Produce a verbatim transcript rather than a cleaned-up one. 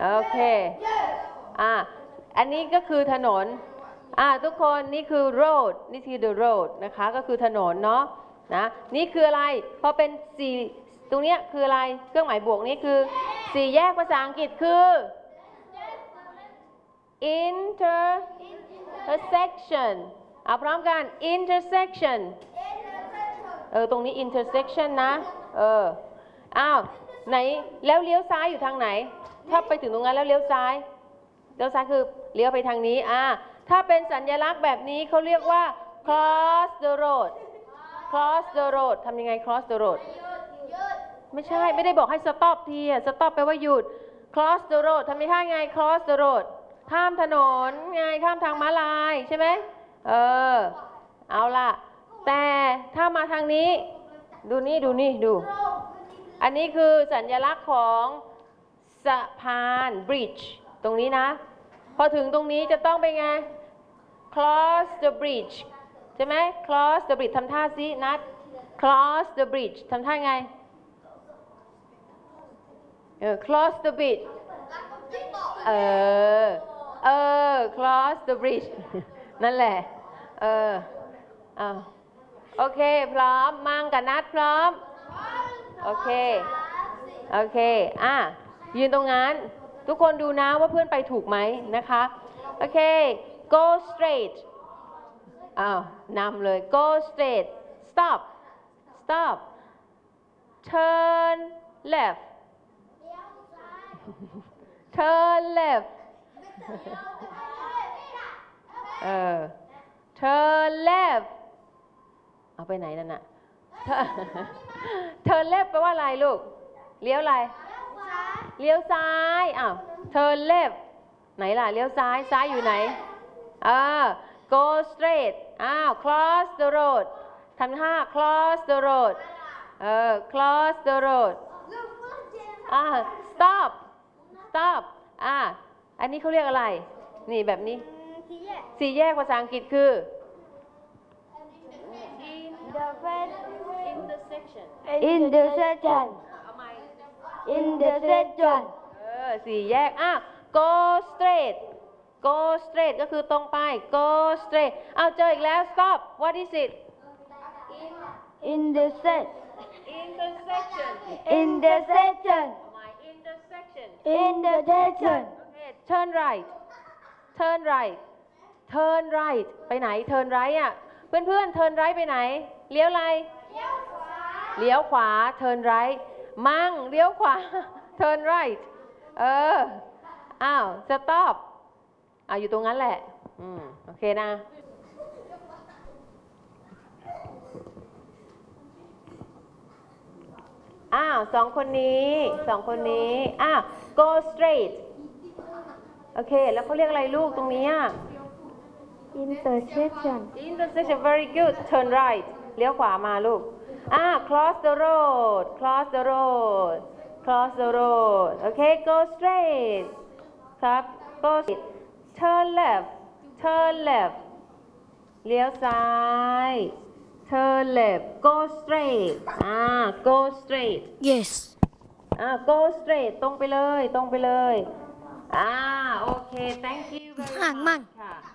โอเคอ่ะอันนี้ก็คือถนนอ่ะทุกคนนี่คือ road นี่คือ the road นะคะก็คือถนนเนาะนะนี่คืออะไรพอเป็นสี่ตรงนี้คืออะไรเครื่องหมายบวกนี่คือสี่แยกภาษาอังกฤษคือ intersection เอาพร้อมกัน intersection เออตรงนี้ intersection นะเอออ้าวไหนแล้วเลี้ยวซ้ายอยู่ทางไหนถ้าไปถึงตรงนั้นแล้วเลี้ยวซ้ายเลี้ยวซ้ายคือเลี้ยวไปทางนี้อ่าถ้าเป็นสัญลักษณ์แบบนี้เขาเรียกว่า cross the road cross the road ทำยังไง cross the road ไม่ใช่ไม่ได้บอกให้ stop ทีอะ stop แปลว่าหยุด cross the road ทำท่าไง cross the road ข้ามถนนไงข้ามทางม้าลายใช่ไหมเออเอาล่ะแต่ถ้ามาทางนี้ดูนี่ดูนี่ดูอันนี้คือสัญลักษณ์ของสะพาน bridge ตรงนี้นะพอถึงตรงนี้จะต้องเป็นไง cross the bridge ใช่ไหม cross the bridge ทำท่าซินัด cross the bridge ทำท่าไงเออ cross the bridge เออเออ cross the bridge นั่นแหละเอออ่าโอเคพร้อมมังกับนัดพร้อมโอเคโอเคอ่ะยืนตรงนั้นทุกคนดูนะว่าเพื่อนไปถูกไหมนะคะโอเค go straight อ้าวนำเลย go straight stop stop turn left turn left เออ turn left เอาไปไหนนั่นน่ะ turn left แปลว่าอะไรลูกเลี้ยวอะไรเลี้ยวซ้ายอ้าว turn left ไหนล่ะเลี้ยวซ้ายซ้ายอยู่ไหนอ่า go straight อ้าว cross the road ทำท่า cross the road เออ cross the road อ่า stop stop อ่าอันนี้เขาเรียกอะไรนี่แบบนี้สี่แยกภาษาอังกฤษคือ intersection intersection intersection เออสี่แยกอ่ะ go straight go straight ก็คือตรงไป go straight เอาเจออีกแล้ว stop what is it intersection intersection intersection intersection intersection okay turn right turn right turn right ไปไหน turn right อ่ะเพื่อนๆ turn right ไปไหนเลี้ยวอะไรเลี้ยวขวา turn right มั่งเลี้ยวขวา turn right เอออ้าว stop อ้าวอยู่ตรงนั้นแหละอืมโอเคนะอ้าวสองคนนี้สองคนนี้อ้าว go straight โอเคแล้วเขาเรียกอะไรลูกตรงนี้อ่ะ intersection intersection very good turn right เลี้ยวขวามาลูกอ่า cross the road cross the road cross the road โอเค go straight ครับ go straight turn left turn left เลี้ยวซ้าย turn left go straight อ่า go straight yes อ่า go straight ตรงไปเลยตรงไปเลยอ่าโอเค thank you very much ค่ะ